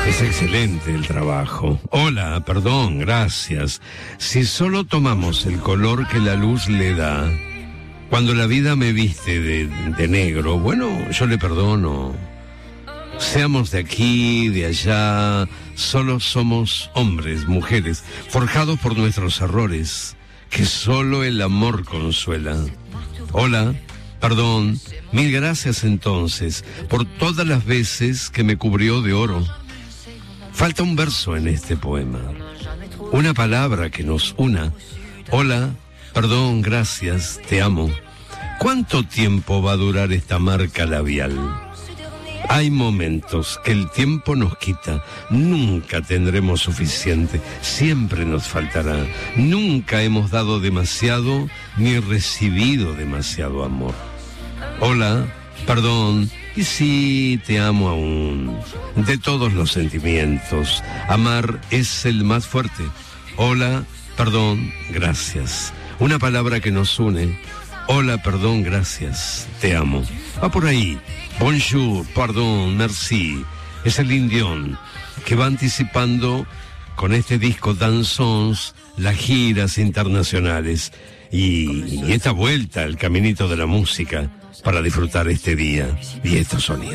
Es excelente el trabajo. Hola, perdón, gracias. Si solo tomamos el color que la luz le da, cuando la vida me viste de negro, bueno, yo le perdono. Seamos de aquí, de allá, solo somos hombres, mujeres, forjados por nuestros errores, que solo el amor consuela. Hola, perdón, mil gracias entonces, por todas las veces que me cubrió de oro. Falta un verso en este poema, una palabra que nos una. Hola, perdón, gracias, te amo. ¿Cuánto tiempo va a durar esta marca labial? Hay momentos que el tiempo nos quita. Nunca tendremos suficiente, siempre nos faltará. Nunca hemos dado demasiado ni recibido demasiado amor. Hola, perdón, y sí, te amo aún. De todos los sentimientos, amar es el más fuerte. Hola, perdón, gracias. Una palabra que nos une. Hola, perdón, gracias, te amo. Va por ahí. Bonjour, pardon, merci. Es el Indión que va anticipando con este disco Danzons las giras internacionales y esta vuelta al caminito de la música para disfrutar este día y estos sonidos.